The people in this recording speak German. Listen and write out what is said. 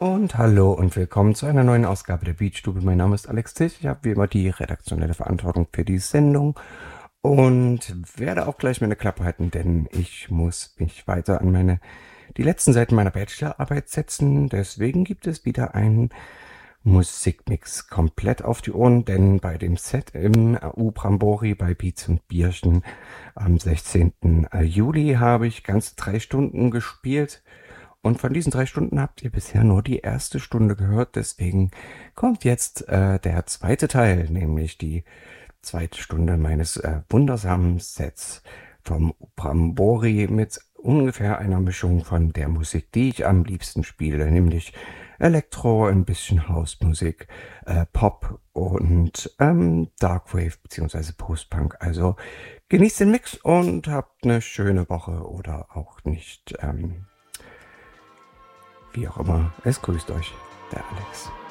Und hallo und willkommen zu einer neuen Ausgabe der Beatstube. Mein Name ist Alex Tisch. Ich habe wie immer die redaktionelle Verantwortung für die Sendung und werde auch gleich meine Klappe halten, denn ich muss mich weiter an die letzten Seiten meiner Bachelorarbeit setzen. Deswegen gibt es wieder einen Musikmix komplett auf die Ohren, denn bei dem Set im U-Brambori bei Beats und Bierchen am 16. Juli habe ich ganze 3 Stunden gespielt. Und von diesen 3 Stunden habt ihr bisher nur die erste Stunde gehört. Deswegen kommt jetzt der zweite Teil, nämlich die zweite Stunde meines wundersamen Sets vom Brambori mit ungefähr einer Mischung von der Musik, die ich am liebsten spiele, nämlich Elektro, ein bisschen Housemusik, Pop und Darkwave bzw. Postpunk. Also genießt den Mix und habt eine schöne Woche oder auch nicht. Wie auch immer, es grüßt euch, der Alex.